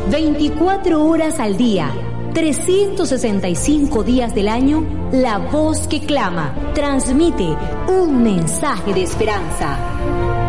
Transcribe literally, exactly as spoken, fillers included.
veinticuatro horas al día, trescientos sesenta y cinco días del año, la voz que clama, transmite un mensaje de esperanza.